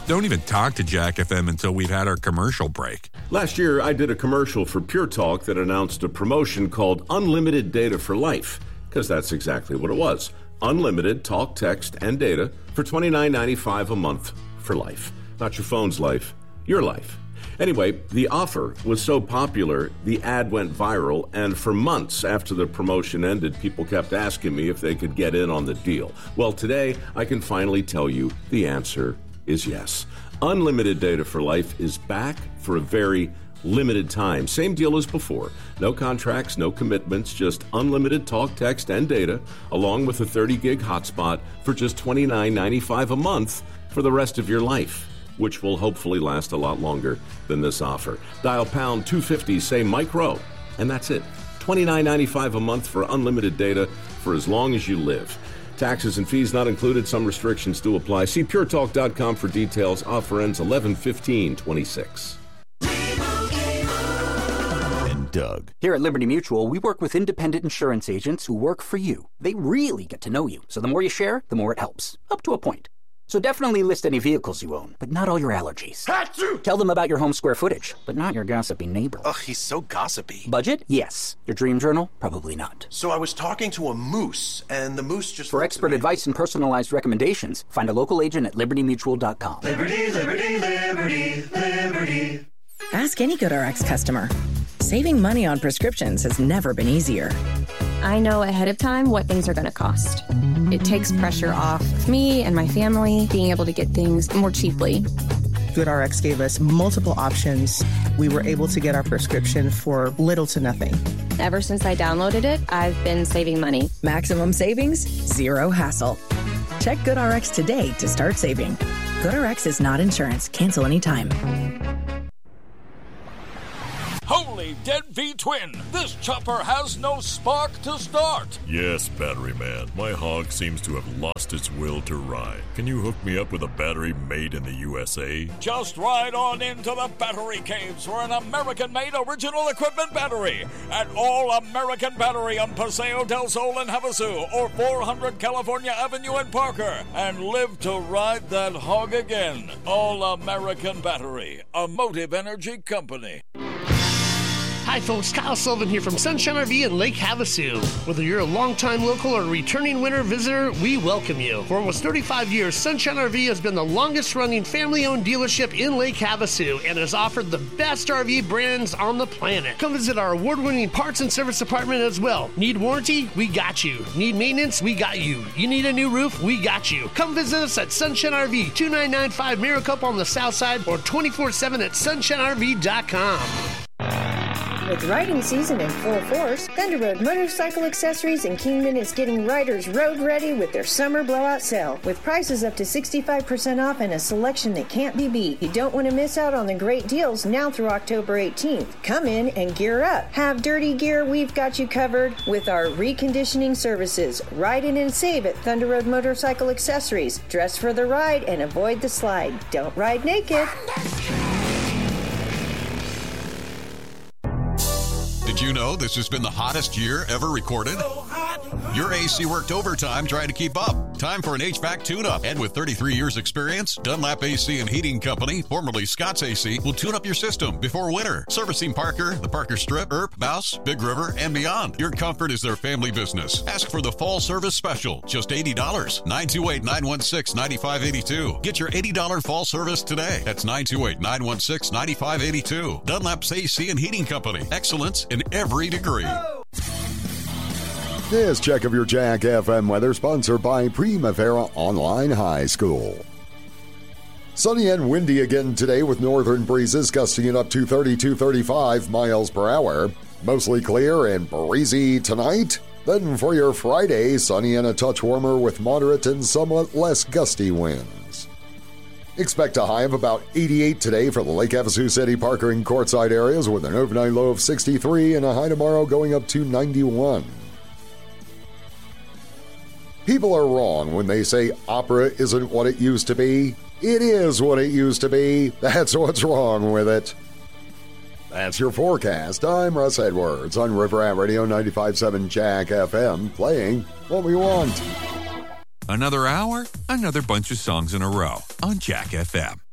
Don't even talk to Jack FM until we've had our commercial break. Last year, I did a commercial for Pure Talk that announced a promotion called Unlimited Data for Life, because that's exactly what it was. Unlimited talk, text, and data for $29.95 a month for life. Not your phone's life, your life. Anyway, the offer was so popular, the ad went viral, and for months after the promotion ended, people kept asking me if they could get in on the deal. Well, today, I can finally tell you the answer is yes. Unlimited Data for Life is back for a very limited time. Same deal as before. No contracts, no commitments, just unlimited talk, text, and data, along with a 30-gig hotspot for just $29.95 a month for the rest of your life, which will hopefully last a lot longer than this offer. Dial pound 250, say Mike Rowe, and that's it. $29.95 a month for unlimited data for as long as you live. Taxes and fees not included. Some restrictions do apply. See puretalk.com for details. Offer ends 11/15/26. Doug. Here at Liberty Mutual, we work with independent insurance agents who work for you. They really get to know you, so the more you share, the more it helps, up to a point. So definitely list any vehicles you own, but not all your allergies. Achoo! Tell them about your home square footage, but not your gossipy neighbor. Ugh, he's so gossipy. Budget? Yes. Your dream journal? Probably not. So I was talking to a moose, and the moose just... For expert advice and personalized recommendations, find a local agent at libertymutual.com. Liberty, liberty, liberty, liberty. Ask any GoodRx customer. Saving money on prescriptions has never been easier. I know ahead of time what things are going to cost. It takes pressure off of me and my family being able to get things more cheaply. GoodRx gave us multiple options. We were able to get our prescription for little to nothing. Ever since I downloaded it, I've been saving money. Maximum savings, zero hassle. Check GoodRx today to start saving. GoodRx is not insurance. Cancel anytime. Holy dead V-twin! This chopper has no spark to start! Yes, Battery Man. My hog seems to have lost its will to ride. Can you hook me up with a battery made in the USA? Just ride on into the Battery Caves for an American-made original equipment battery at All American Battery on Paseo del Sol in Havasu or 400 California Avenue in Parker and live to ride that hog again. All American Battery, a Motive Energy company. Hi folks, Kyle Sullivan here from Sunshine RV in Lake Havasu. Whether you're a longtime local or a returning winter visitor, we welcome you. For almost 35 years, Sunshine RV has been the longest running family-owned dealership in Lake Havasu and has offered the best RV brands on the planet. Come visit our award-winning parts and service department as well. Need warranty? We got you. Need maintenance? We got you. You need a new roof? We got you. Come visit us at Sunshine RV, 2995 Maricopa on the south side or 24/7 at sunshinerv.com. With riding season in full force, Thunder Road Motorcycle Accessories in Kingman is getting riders road ready with their summer blowout sale. With prices up to 65% off and a selection that can't be beat. You don't want to miss out on the great deals now through October 18th. Come in and gear up. Have dirty gear, we've got you covered with our reconditioning services. Ride in and save at Thunder Road Motorcycle Accessories. Dress for the ride and avoid the slide. Don't ride naked. Did you know this has been the hottest year ever recorded? Your AC worked overtime trying to keep up. Time for an HVAC tune-up. And with 33 years experience, Dunlap AC and Heating Company, formerly Scott's AC, will tune up your system before winter. Servicing Parker, the Parker Strip, Earp, Bouse, Big River, and beyond. Your comfort is their family business. Ask for the fall service special, just $80. 928-916-9582. Get your $80 fall service today. That's 928-916-9582. Dunlap's AC and Heating Company. Excellence in every degree. This check of your Jack FM weather sponsored by Primavera Online High School. Sunny and windy again today with northern breezes gusting it up to 32-35 miles per hour. Mostly clear and breezy tonight. Then for your Friday, sunny and a touch warmer with moderate and somewhat less gusty winds. Expect a high of about 88 today for the Lake Havasu City, Parker, and Quartzsite areas with an overnight low of 63 and a high tomorrow going up to 91. People are wrong when they say opera isn't what it used to be. It is what it used to be. That's what's wrong with it. That's your forecast. I'm Russ Edwards on River Rat Radio 95.7 Jack FM, playing what we want. Another hour, another bunch of songs in a row on Jack FM.